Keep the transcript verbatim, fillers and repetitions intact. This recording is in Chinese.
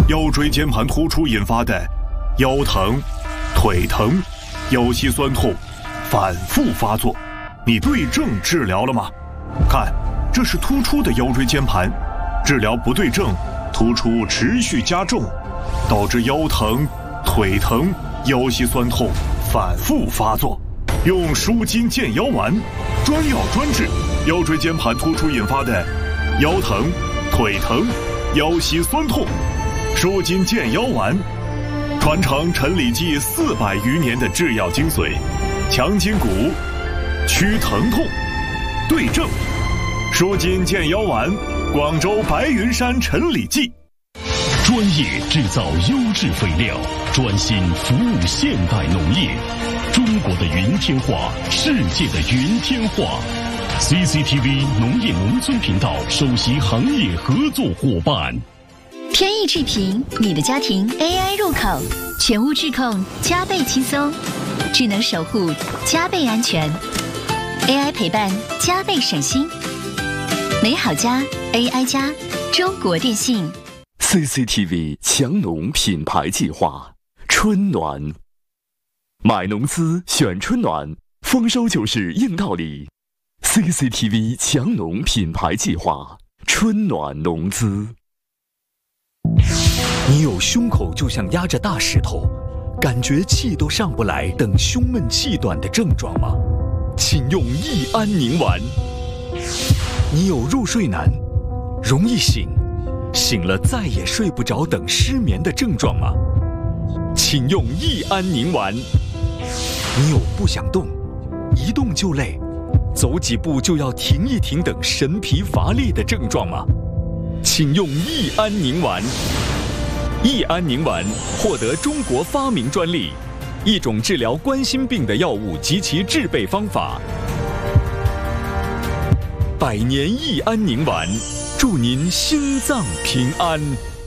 腰椎间盘突出引发的腰疼、腿疼、腰膝酸痛反复发作，你对症治疗了吗？看，这是突出的腰椎间盘，治疗不对症，突出持续加重，导致腰疼、腿疼、腰膝酸痛反复发作。用舒筋健腰丸，专药专治腰椎间盘突出引发的腰疼、腿疼、腰膝酸痛。舒筋健腰丸，传承陈李济四百余年的制药精髓，强筋骨，祛疼痛，对症。舒筋健腰丸，广州白云山陈李济。 专业制造优质肥料，专心服务现代农业。中国的云天化，世界的云天化。C C T V 农业农村频道首席行业合作伙伴。 天意智频，你的家庭 A I 入口，全屋智控加倍轻松，智能守护加倍安全 ，A I 陪伴加倍省心。美好家 A I 加，中国电信。 C C T V 强农品牌计划，春暖。买农资选春暖，丰收就是硬道理。C C T V 强农品牌计划，春暖农资。 你有胸口就像压着大石头，感觉气都上不来等胸闷气短的症状吗？请用益安宁丸。你有入睡难，容易醒，醒了再也睡不着等失眠的症状吗？请用益安宁丸。你有不想动，一动就累，走几步就要停一停等神疲乏力的症状吗？请用益安宁丸。益安宁丸获得中国发明专利，一种治疗冠心病的药物及其制备方法。百年益安宁丸，祝您心脏平安。